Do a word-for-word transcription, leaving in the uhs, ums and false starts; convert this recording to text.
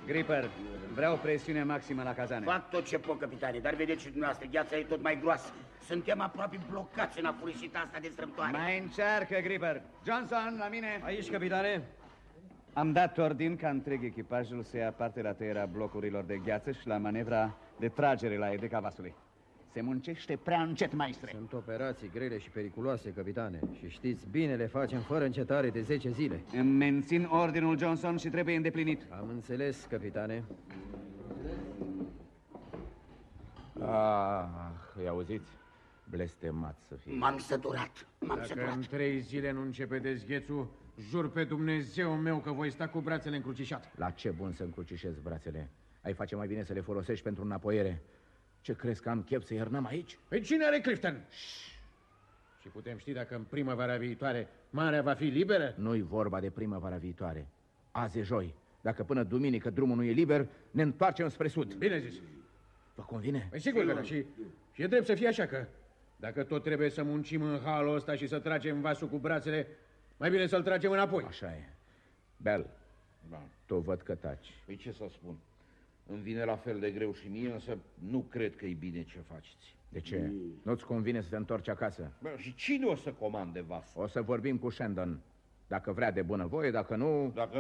Gripper, vreau presiune maximă la cazane. Fac tot ce pot, capitane, dar vedeți și dumneavoastră, gheața e tot mai groasă. Suntem aproape blocați în afurisita asta de strâmtoare. Mai încearcă, Gripper. Johnson, la mine. Aici, capitane. Am dat ordin ca întreg echipajul să ia parte la tăierea blocurilor de gheață și la manevra de tragere la edeca vasului. Se muncește prea încet, maestre. Sunt operații grele și periculoase, capitane. Și știți bine, le facem fără încetare de zece zile. Îmi mențin ordinul, Johnson, și trebuie îndeplinit. Am înțeles, capitane. Ah, îi auziți? Blestemat să fie. M-am săturat, m-am Dacă săturat. în trei zile nu începe dezghețul, jur pe Dumnezeu meu că voi sta cu brațele încrucișate. La ce bun să încrucișezi brațele? Ai face mai bine să le folosești pentru înapoiere. Ce crezi că am chef să iernăm aici? Păi cine are Clifton? Și putem ști dacă în primăvara viitoare marea va fi liberă? Nu-i vorba de primăvara viitoare. Azi e joi. Dacă până duminică drumul nu e liber, ne întoarcem spre sud. Bine zis. Vă convine? Păi sigur că da. Și, și e drept să fie așa că dacă tot trebuie să muncim în halul ăsta și să tragem vasul cu brațele, mai bine să-l tragem înapoi. Așa e. Bel, Da. tu văd că taci. Păi ce să spun? Îmi vine la fel de greu și mie, însă nu cred că e bine ce faceți. De ce? Nu-ți convine să te întorci acasă? Bă, și cine o să comande vasul? O să vorbim cu Shandon. Dacă vrea de bunăvoie, dacă nu... Dacă